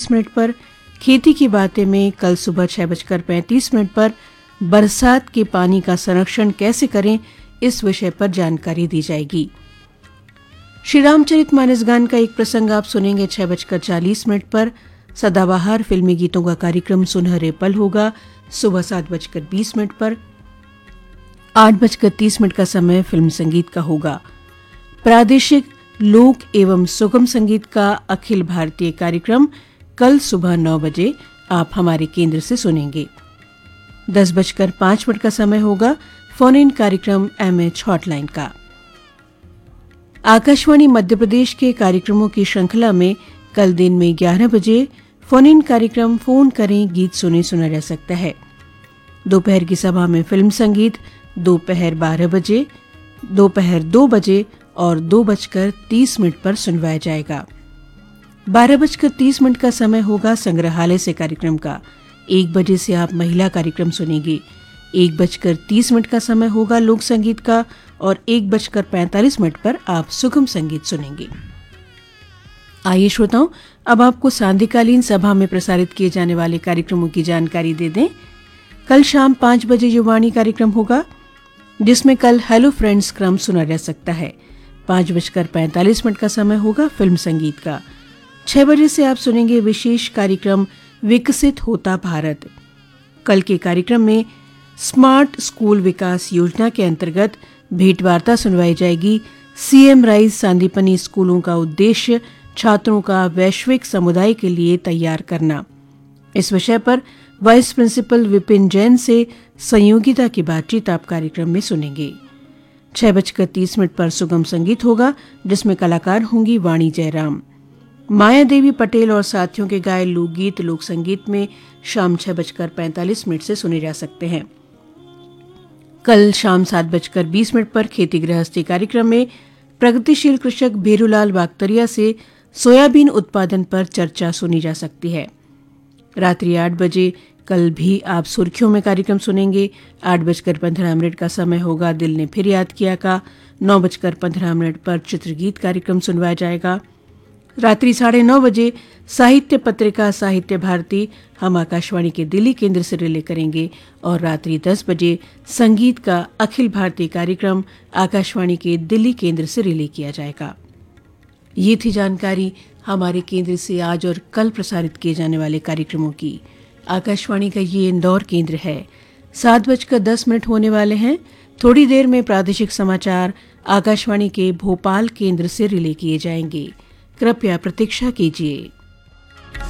Minute पर, खेती की बातें में कल सुबह 6:35 पर बरसात के पानी का संरक्षण कैसे करें, इस विषय पर जानकारी दी जाएगी। श्री रामचरितमानस गान का एक प्रसंग आप सुनेंगे 6:40 पर। सदाबहार फिल्मी गीतों का कार्यक्रम सुनहरे पल होगा सुबह 7:20 पर। 8:30 का समय फिल्म संगीत का होगा। प्रादेशिक लोक एवं सुगम संगीत का अखिल भारतीय कार्यक्रम कल सुबह 9 बजे आप हमारे केंद्र से सुनेंगे। 10:05 का समय होगा फोन इन कार्यक्रम एमएच हॉटलाइन का। आकाशवाणी मध्य प्रदेश के कार्यक्रमों की श्रृंखला में कल दिन में 11 बजे फोन इन कार्यक्रम फोन करें गीत सुना जा सकता है। दोपहर की सभा में फिल्म संगीत दोपहर 12 बजे, दोपहर 2 बजे और 2:30 पर सुनवाया जाएगा। 12:30 का समय होगा संग्रहालय से कार्यक्रम का। 1 बजे से आप महिला कार्यक्रम सुनेंगे। 1:30 का समय होगा लोक संगीत का और 1:45 पर आप सुगम संगीत सुनेंगे। आइए श्रोताओं, अब आपको सांध्यकालीन सभा में प्रसारित किए जाने वाले कार्यक्रमों की जानकारी दे दें। कल शाम 5 बजे युवाणी कार्यक्रम होगा, जिसमें कल हेलो फ्रेंड्स क्रम सुना जा सकता है। 5:45 का समय होगा फिल्म संगीत का। 6 बजे से आप सुनेंगे विशेष कार्यक्रम विकसित होता भारत। कल के कार्यक्रम में स्मार्ट स्कूल विकास योजना के अंतर्गत भेंटवार्ता सुनवाई जाएगी। सीएम राइज सांदीपनी स्कूलों का उद्देश्य छात्रों का वैश्विक समुदाय के लिए तैयार करना। इस विषय पर वाइस प्रिंसिपल विपिन जैन से संयोगिता की बातचीत आप कार्यक्रम में सुनेंगे। 6:30 पर सुगम संगीत होगा, जिसमें कलाकार होंगी वाणी जयराम। माया देवी पटेल और साथियों के गाए लोकगीत लोक संगीत में शाम 6:45 से सुने जा सकते हैं। कल शाम 7:20 पर खेती गृहस्थी कार्यक्रम में प्रगतिशील कृषक भेरूलाल वागतरिया से सोयाबीन उत्पादन पर चर्चा सुनी जा सकती है। रात्रि 8 बजे कल भी आप सुर्खियों में कार्यक्रम सुनेंगे। 8:15 का समय होगा दिल ने फिर याद किया का। 9:15 पर चित्रगीत कार्यक्रम सुनवाया जाएगा। रात्रि 9:30 बजे साहित्य पत्रिका साहित्य भारती हम आकाशवाणी के दिल्ली केंद्र से रिले करेंगे और रात्रि 10 बजे संगीत का अखिल भारतीय कार्यक्रम आकाशवाणी के दिल्ली केंद्र से रिले किया जाएगा। ये थी जानकारी हमारे केंद्र से आज और कल प्रसारित किए जाने वाले कार्यक्रमों की। आकाशवाणी का ये इंदौर केंद्र है। 7:10 होने वाले हैं। थोड़ी देर में प्रादेशिक समाचार आकाशवाणी के भोपाल केंद्र से रिले किए जाएंगे। कृपया प्रतीक्षा कीजिए।